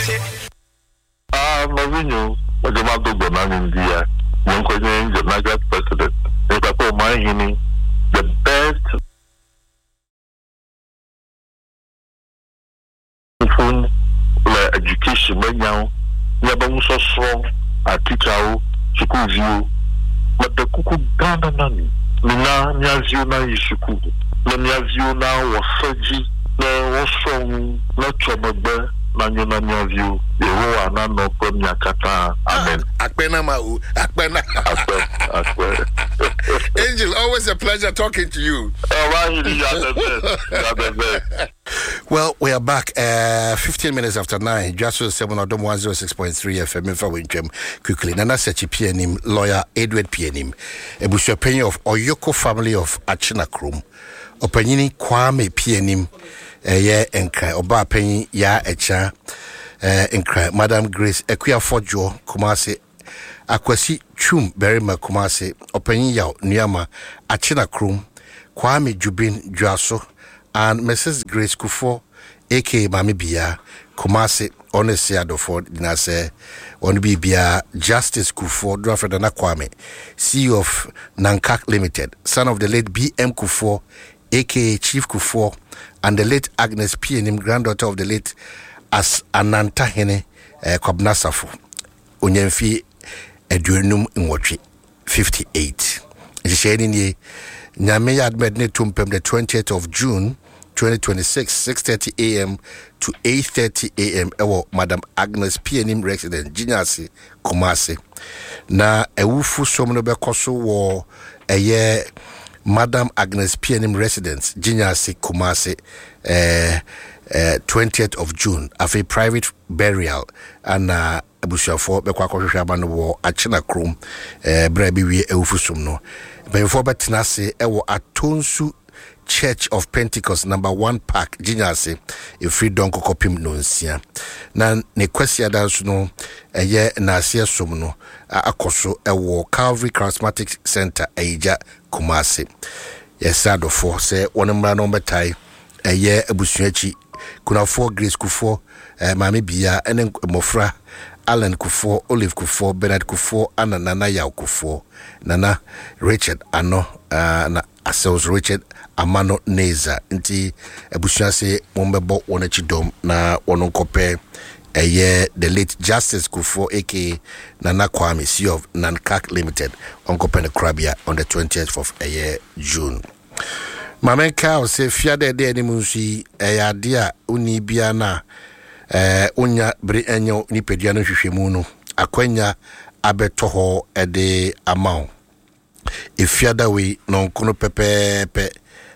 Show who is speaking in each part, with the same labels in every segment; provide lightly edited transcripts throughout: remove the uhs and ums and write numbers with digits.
Speaker 1: Mourinho, what the Mado Bonan in the Moncoin, the Niger president. If I put my hini, the best phone education, right now, never so strong, a teacher, school view, but the cuckoo Ghana nani. Mina Nyazio na Yishuku, Nyazio na Wasaji, Wasong, Lachamabe. Nanyona Nyavio, Yehowa Nano Nyakata. Amen.
Speaker 2: Akpena Mau, Akpena. Angel, always a pleasure talking to you. Well, we are back 15 minutes after 9. Just 7 Odom 106.3 FM in Fawinjem quickly. Nana Sechi PNM, lawyer Edward PNM. Ebusha Penny of Oyoko family of Achinakrum. Openyini Kwame PNM. Enkra oba penyi ya echa enkra Madam Grace Equia Fojo Kumasi Akwasi Chum Berima Kumasi openyi ya Niyama Achinakrum Kwame Jubin Juaso and Mrs. Grace Kufo aka Mami Bia Kumasi honestly adofo dinase on bibia Justice Kufo Drafredana Kwame CEO of Nankak Limited, son of the late BM Kufo aka Chief Kufo, and the late Agnes PNM, granddaughter of the late As Ananta Hene Kwabnasafo Onyemfi Eduenum Inwotri 58. Jisheni Nyame Yadmed Netumpem the 20th of June 2026, 6:30 a.m. to 8:30 a.m. Ewo Madam Agnes PNM resident Jinyasi Kumasi. Na ewufu somno bekoso wo eye Madam Agnes PNM residence, Jinyasi Kumasi, 20th of June, of a private burial, and Busha Bequaco Shaban war Achinakrum, Brebi Eufusumno. Before Betinasi, Ewo Atonsu Church of Pentecost, number 1 Park, Jinyasi, a free donko copim nonsia. Nan Nequesia Dansuno, a year Nasia Sumno, Akoso, Ewo Calvary Charismatic Center, Aja. Kumasi. Yes, sad of 4 say one number tie a year Abusuachi kuna 4 Grace Kufo, Mami Bia, and then Mofra, Alan Kufo, Olive Kufo, Bernard Kufo, and Nana Yao Kufo, Nana Richard Ano, Asels Richard Amano Neza, Inti Abusuasi Mombebo Wanachidom, na Wanonkope. A year the late Justice Kufo aka Nana Kwame CEO of Nankak Limited Uncle Penacrabia on the 20th of a year June. Mamenka say fiade de animusi a dia unibiana unya bre enyo nipediano hwehwemu akwanya abetoho ede amount ifiada we non kono pepepe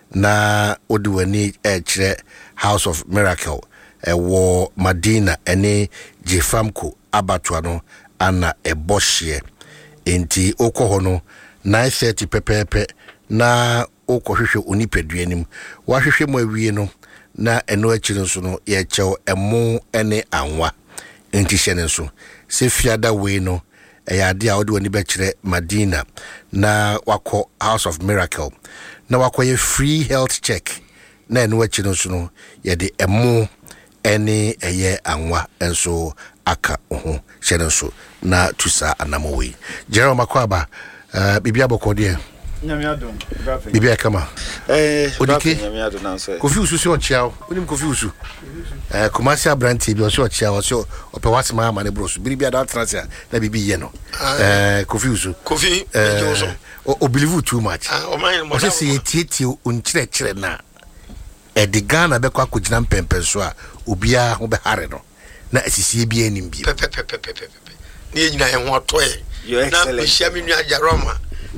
Speaker 2: na odiwani kire House of Miracle wo Madina ene Jefamko abatuano ana ebohye enti okoho no 9:30 pepepe na okohwehwe onipaduanim wahwehwe mu awie no na eno akiri nso no ye chew emo ene anwa enti hye ne nso se fiada we no eyade a odi woni be kire Madina na wako House of Miracle na wako ye free health check na eno akiri nso no ye de emo ene eye anwa enso aka oho hye ne nso na tusa anamowe Jerome Makwaba bibia bokode
Speaker 3: Nyamiadon,
Speaker 2: bibia kama odike
Speaker 3: Nyamiadon na so
Speaker 2: Kofi Usu se ochiao onim Kofi Usu Kumasi Abranti bi o se ochiao so opewasema ama ne brosu bibia da transia na bibi ye no Kofi Usu
Speaker 4: Kofi Johnson
Speaker 2: o believe too much o se se tietie onchire na Ghana be kwa kugina mpempe so a obia ho be hare no na asisi bia nim bi
Speaker 4: pepe ni nyina ye ho toye na bishia mi nua Jaroma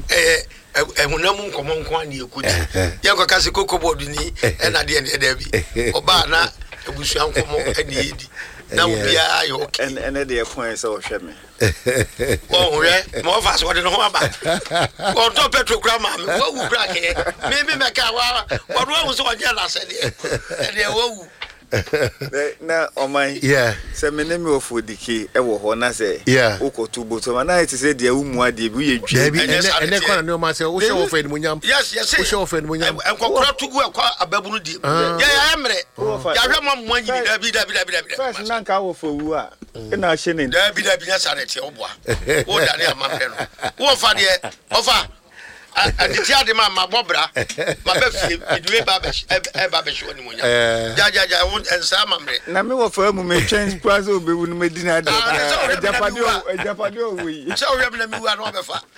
Speaker 4: ehunam nkomo nko ani ekudi ye kwa kase kokobodu ni na de ne da bi oba na ebusu nkomo ani edi na obia ayo okay
Speaker 3: ene de point so hwe me
Speaker 4: oh hwe mo fa so de no aba on to petro kra ma me wo wu kra ke me ka wa ro wo so je la se de wo wu
Speaker 3: Na Omai.
Speaker 2: Yeah.
Speaker 3: Say me name of Fodiki, ewo ho na say.
Speaker 2: Yeah.
Speaker 3: Oko to boto na it say dia umu ade bi ye dwe.
Speaker 2: And then kwa no ma say wo show offend munyam.
Speaker 4: Yes.
Speaker 2: Wo show offend munyam.
Speaker 4: Enkokora tugu akwa ababunu di. Ya emre. Ya hwe mam wanyi dabi.
Speaker 3: First na nka wo fo wu a. Na hye ne.
Speaker 4: Dabi nya sarete oboa. Wo da ne amamre no. Wo fa de ofa and the tiade ma bobra ma be fie edue ba be show ni munya ja won ensa mamre
Speaker 3: na me wo fa mu me twen kwazo obewu no medina da ejapade o wi
Speaker 4: so we be na mi wa no be fa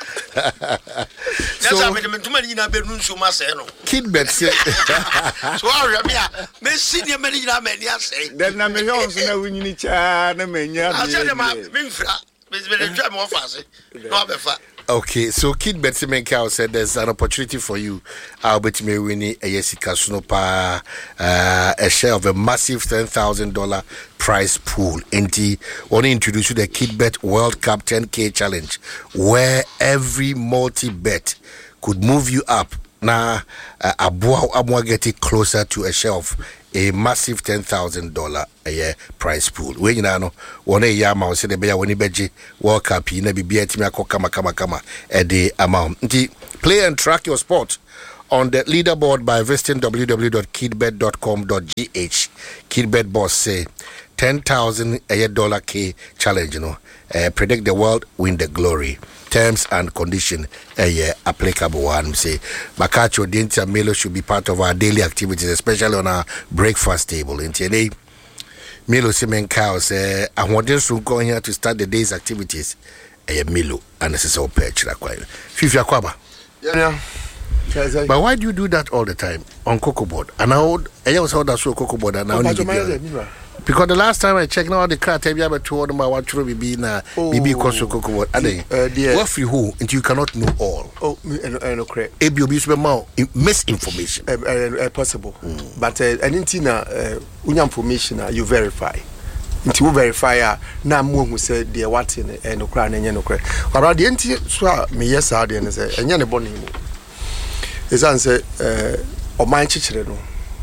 Speaker 4: ya sa me ntuma ni na be nu nso ma se no
Speaker 2: Kid Bet say
Speaker 4: so we me a me senior me ni na me ni ase
Speaker 3: then na me ho so na wunyini cha na menya
Speaker 4: me mfra me twa me ofa ase no be fa.
Speaker 2: Okay, so Kid Betsimenka said there's an opportunity for you. Albert may win a Jessica Snopa, a share of a massive $10,000 prize pool. And he want to introduce you the Kid Bet World Cup 10K challenge, where every multi bet could move you up. Now, Abua getting closer to a share of a massive $10,000 a year prize pool. When you know, one a year amount, say the bear when you beji World Cup, you never be at me kama a day amount. Play and track your sport on the leaderboard by visiting www.kidbet.com.gh. Kidbet boss say $10,000 a year $K challenge. Predict the world, win the glory. Terms and condition applicable one say Makacho Dinta Milo should be part of our daily activities, especially on our breakfast table. In today, Milo Simen Cow say I want this to go here to start the day's activities. Milo and this is all perch like Fifi Akwaba.
Speaker 5: Yeah.
Speaker 2: But why do you do that all the time on Cocoa Board? And I was how that's Cocoa Board and now because the last time I checked, now the car tell me about 2 of my one true BB na BB cost Cocoa Board. What free who and you cannot know all.
Speaker 5: Oh, no correct.
Speaker 2: Ebi obi so be misinformation.
Speaker 5: Possible. But anything unya information you verify. Nti wo verify na mo hu say de what in no kra na nya no kra. Ora de nti so a me yes a de ne say enya ne boni mu. Esan say o man chichire no.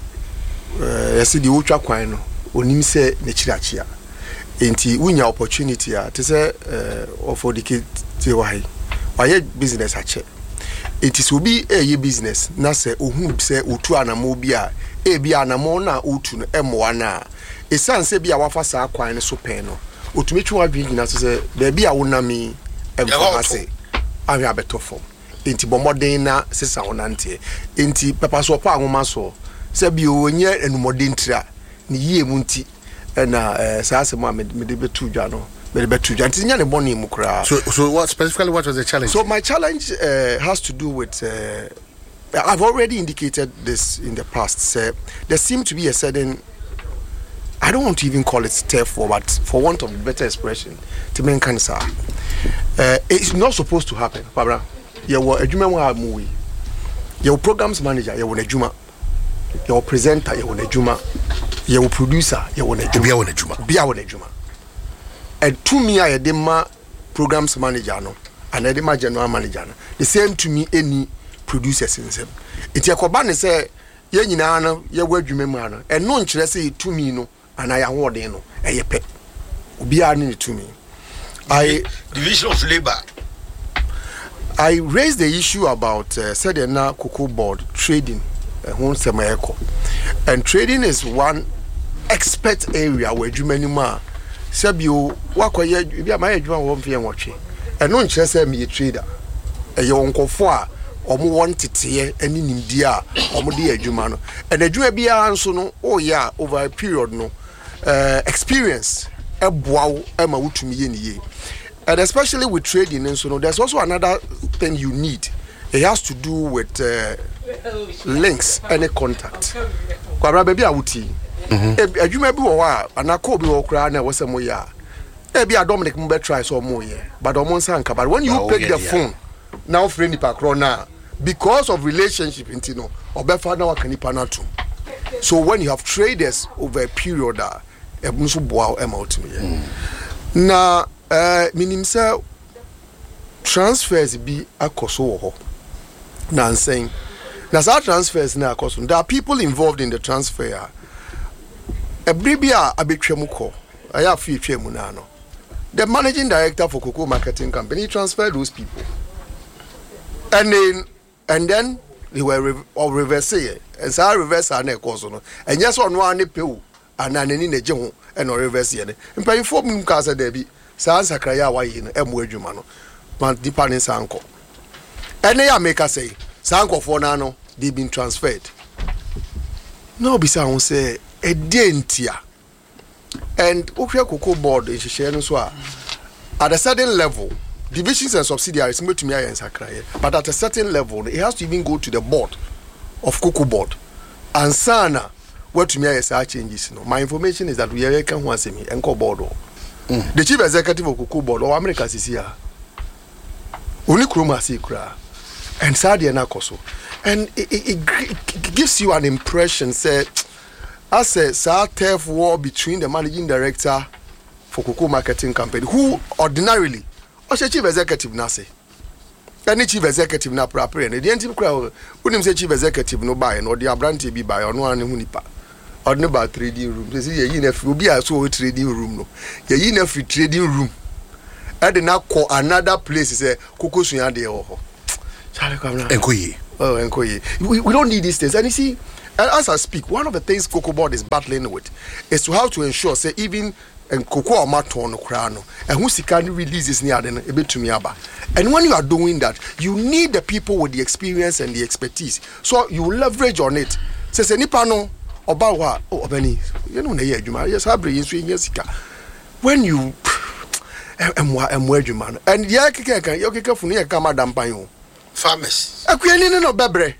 Speaker 5: Yesi di utwa kwan no. Onim se ne chirachia enti wunya opportunity a te se of the te why business ache enti so bi eye business na se ohun se otu anamo bi a bi anamo na otu no emwa na esan se bi a wafa sa kwan ne so pen no otumetwi wa bi gina so se be bi a wonami emfa ase ahwe abetofo enti bomoden na sesa wonante enti papa so pa anwoma so se bi onye enumodin tira ni yie munti na saase mo me de betu dwa no me de betu dwa ntinya ne boni mu kura.
Speaker 2: So what specifically what was the challenge?
Speaker 5: So my challenge has to do with I've already indicated this in the past. There seemed to be a certain, I don't want to even call it theft, but for want of a better expression, to make cancer. It's not supposed to happen. Pabra, you were a Juma movie. Your programs manager, you were a Juma. Your presenter, you were a Juma. Your producer, you were a Juma. Be a Juma. And to me, I am a programs manager, no, and I am a general manager. The same to me, any producers in them. It's a Kobani say, Yanina, your word you remember, and no interest say to me, no, and I am what they know, a pet. Be to me.
Speaker 4: Division of Labor.
Speaker 5: I raised the issue about said na Cocoa Board trading and trading is one expert area where you many ma sabio wakoye bia ma adwuma wo mfe enwotwe eno nkyere say me trader eye wonkofo a omo won teteye ani nimdi a omo de adwuma no and adwuma bia nso no o ya over a period no experience eboawo ema wutumi ye niye. And especially with trading, and so no, there's also another thing you need. It has to do with links, any contact. Kwabra baby awuti. You may be wa anako bi okra na wose mo ya. E bi Dominic mo be try so mo ye. But omonsanka but when you pick the phone, now friend ni pakro na because of relationship intino, obefa na waka nipa na to. So when you have traders over a period ebunso boa em out me. Na minim say transfers be akoso ho na saying na sa transfers na akoso there are people involved in the transfer Bribia Abitremuko, I have few Tremunano. The managing director for Cocoa Marketing Company transferred those people. And then they were reversing, and so I reverse our neck also. And yes, on one pill, and then in a journal, and or reverse it. And pay for me, Casa Debbie, Sansa Craya, why in M. Wedjumano, but depending Sanko. And they are make us say, Sanko for Nano, they've been transferred. No, besides, say, a dentia. And Okra Cocoa Board in Shishanoswa at a certain level, divisions and subsidiaries made to me and Sakraye, but at a certain level, it has to even go to the board of Cocoa Board. And Sana, what to me is our changes. My information is that we are can once me and call board. The chief executive of Cocoa Board or America is here. Only Kruma Sikra and Sadia Nakoso. And it gives you an impression, say, as a tough war between the managing director for Cocoa Marketing Company, who ordinarily, or chief executive Nase, any chief executive na proper, and the anti crowd wouldn't say chief executive no buy, or the Abranti be by on one Munipa, or no about trading room. They say, you will be a so trading room, no, you in free trading room. I did not call another place, say, Cocoa Sunyade or
Speaker 2: Enkoye.
Speaker 5: Oh, Enkoye. We don't need these things. And you see, and as I speak, one of the things Cocoa Board is battling with is to how to ensure, say, even and Cocoa or Maton or Crano, and who can release this near then a bit to me about. And when you are doing that, you need the people with the experience and the expertise. So you leverage on it. Says any panel about what? Oh, Benny, you know, yes, I bring you when you and where you man and Yaka from here come Madame Payon.
Speaker 4: Farmers.
Speaker 5: A queen no bebre.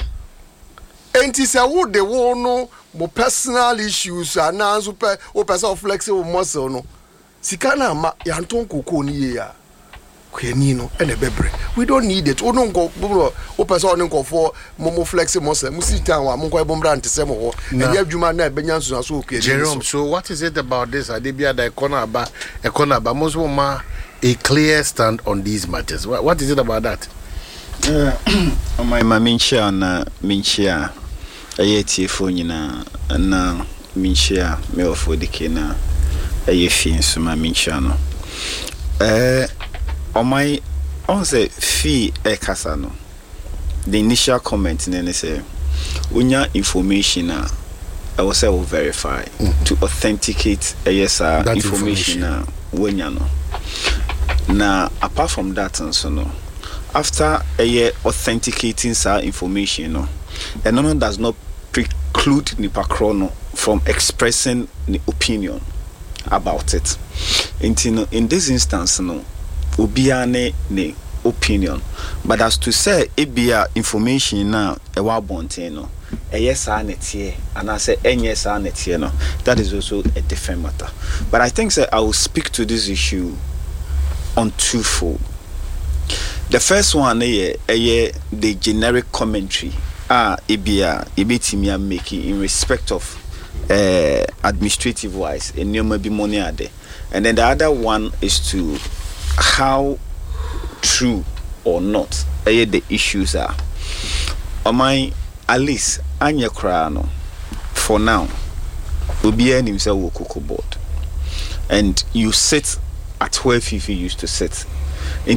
Speaker 5: And it's a wood the war no more personal issues and now super or personal flexible muscle no. Sikana ma yanton cocoa niya. Quenino and a bebre. We don't need it. We don't go or person for more flexible muscle. Musita wa mungo bombran to semo and yet you man benyansu so okay.
Speaker 2: Jerome, so what is it about this? Adibia da ekona ba most woman a clear stand on these matters. What is it about that?
Speaker 3: My minchia na minchia ayeti fo nyina na minchia me ofo dike na ayefi nso ma minchia no my on say fee kasa no the initial comment na say unya information na I will say will verify to authenticate that information na wonya no na apart from that also no after a year authenticating sa information no and none does not preclude Nipa Chrono from expressing the opinion about it. In this instance no obiane ne opinion, but as to say ebia information na e wa bonten no yes anetie and I say yes anetie no, that is also a different matter. But I think I will speak to this issue on twofold. The first one the generic commentary ebitimi making in respect of administrative wise and be money ade. And then the other one is to how true or not the issues are. My at least anya krano for now will be himself with Cocoa Board. And you sit at where Fifi used to sit. In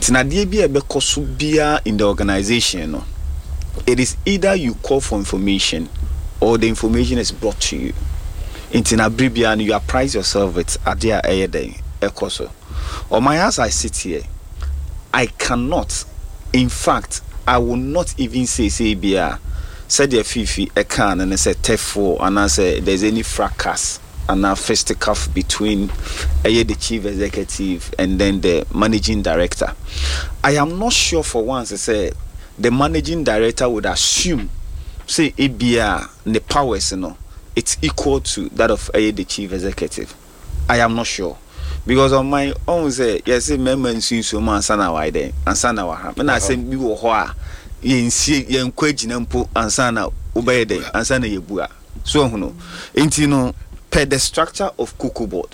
Speaker 3: the organization, no, it is either you call for information or the information is brought to you. In Tinabribia, you apprise yourself with Adia Ayede Ekoso. Or my as I sit here, I cannot, in fact, I will not even say Bia said the Fifi a can and I said Tefo and I said there's any fracas and a fisticuff between the chief executive and then the managing director. I am not sure for once I say the managing director would assume say ABR the powers it's equal to that of the chief executive. I am not sure. Because on my own say yes member nsu so man sana why there and sana wa ha na say bi wo ho a yensie yenkwagyina mpo ansana obeye there ansana yebua so huno enti no per the structure of Cocoa Board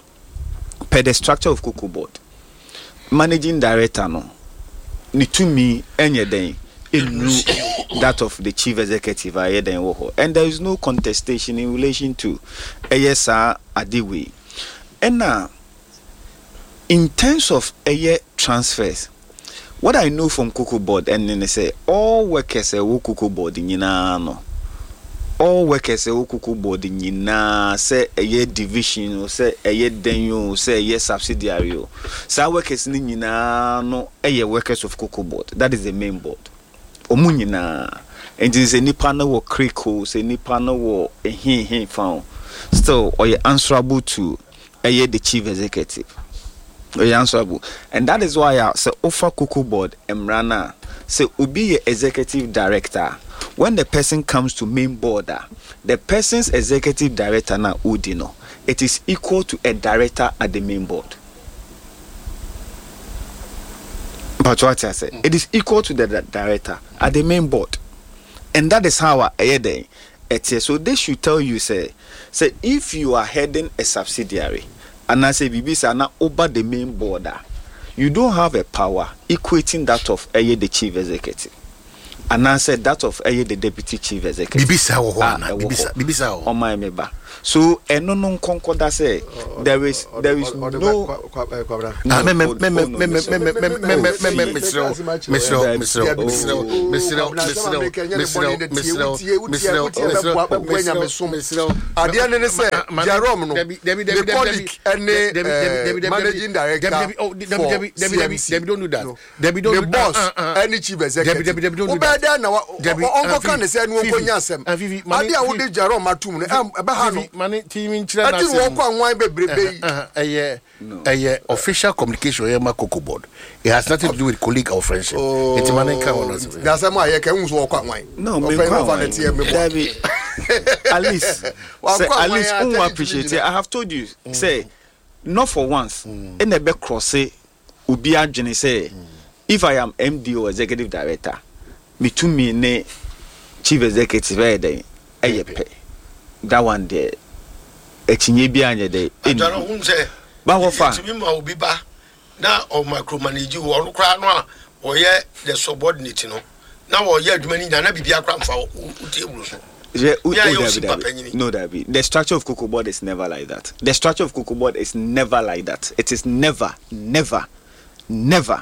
Speaker 3: managing director no ni to me enye den that of the chief executive and there is no contestation in relation to ASR Adiwe. And now, in terms of transfers, what I know from Cocoa Board, and then they say all workers are Cocoa Board in no. All workers are Cocoa Board in say a division or say a denyo, say a subsidiary. So workers in no workers of Cocoa Board. That is the main board. Omunina. And this is a nipano or critical, say nipano or a he found. Still, or you answerable to the chief executive. Answerable. And that is why I say offer Cocoa Board Emrana say ubi executive director. When the person comes to main board, the person's executive director na udino, it is equal to a director at the main board. But what I say, it is equal to the director at the main board. And that is how I so they should tell you say if you are heading a subsidiary and I say Bibisa na over the main border, you don't have a power equating that of the chief executive. And I said that of the deputy chief executive.
Speaker 2: Bibisa
Speaker 3: on my member. So no concord say there is no
Speaker 5: managing director don't do that. The boss any chief executive
Speaker 2: official communication Cocoa Board. It has nothing to do with colleague or friendship. It's
Speaker 5: that's why I can walk no,
Speaker 3: at least appreciate it. I have told you, say, not for once, in the back cross, say, Ubia Jenny say, if I am MD or executive director, me to me ne chief executive that one there. Echinye bi anye de
Speaker 4: Ajaro hu se
Speaker 3: ba wo fa
Speaker 4: timi ma obi ba na o micromanage wo no kra no a wo ye the subordinate no na wo ye adwuma ni na bibia kra mfa utebulu so.
Speaker 3: No, David. The structure of Cocoa Board is never like that. The structure of Cocoa Board is never like that. It is never